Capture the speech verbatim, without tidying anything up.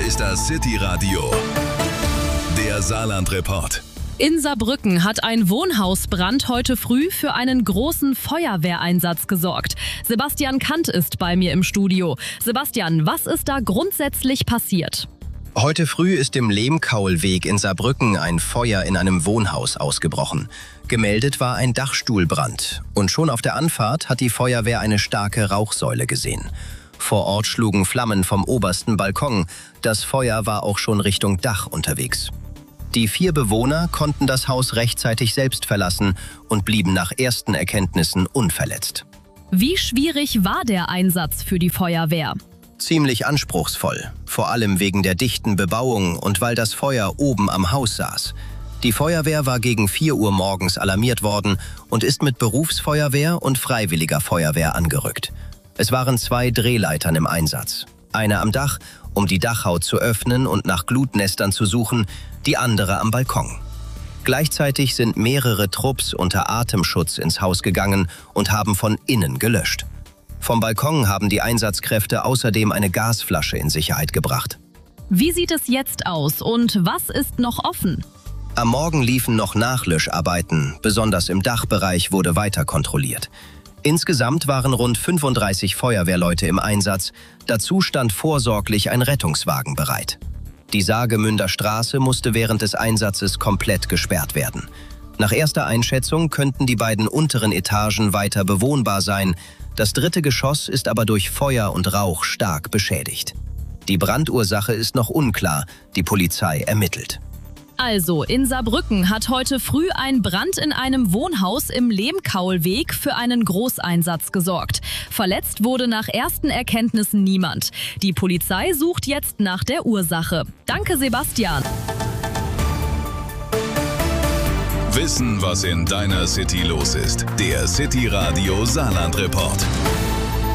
ist das City Radio, der Saarland-Report. In Saarbrücken hat ein Wohnhausbrand heute früh für einen großen Feuerwehreinsatz gesorgt. Sebastian Kant ist bei mir im Studio. Sebastian, was ist da grundsätzlich passiert? Heute früh ist im Lehmkaulweg in Saarbrücken ein Feuer in einem Wohnhaus ausgebrochen. Gemeldet war ein Dachstuhlbrand. Und schon auf der Anfahrt hat die Feuerwehr eine starke Rauchsäule gesehen. Vor Ort schlugen Flammen vom obersten Balkon. Das Feuer war auch schon Richtung Dach unterwegs. Die vier Bewohner konnten das Haus rechtzeitig selbst verlassen und blieben nach ersten Erkenntnissen unverletzt. Wie schwierig war der Einsatz für die Feuerwehr? Ziemlich anspruchsvoll, vor allem wegen der dichten Bebauung und weil das Feuer oben am Haus saß. Die Feuerwehr war gegen vier Uhr morgens alarmiert worden und ist mit Berufsfeuerwehr und freiwilliger Feuerwehr angerückt. Es waren zwei Drehleitern im Einsatz. Eine am Dach, um die Dachhaut zu öffnen und nach Glutnestern zu suchen, die andere am Balkon. Gleichzeitig sind mehrere Trupps unter Atemschutz ins Haus gegangen und haben von innen gelöscht. Vom Balkon haben die Einsatzkräfte außerdem eine Gasflasche in Sicherheit gebracht. Wie sieht es jetzt aus und was ist noch offen? Am Morgen liefen noch Nachlöscharbeiten, besonders im Dachbereich wurde weiter kontrolliert. Insgesamt waren rund fünfunddreißig Feuerwehrleute im Einsatz, dazu stand vorsorglich ein Rettungswagen bereit. Die Saargemünder Straße musste während des Einsatzes komplett gesperrt werden. Nach erster Einschätzung könnten die beiden unteren Etagen weiter bewohnbar sein, das dritte Geschoss ist aber durch Feuer und Rauch stark beschädigt. Die Brandursache ist noch unklar, die Polizei ermittelt. Also, in Saarbrücken hat heute früh ein Brand in einem Wohnhaus im Lehmkaulweg für einen Großeinsatz gesorgt. Verletzt wurde nach ersten Erkenntnissen niemand. Die Polizei sucht jetzt nach der Ursache. Danke, Sebastian. Wissen, was in deiner City los ist. Der City Radio Saarland-Report.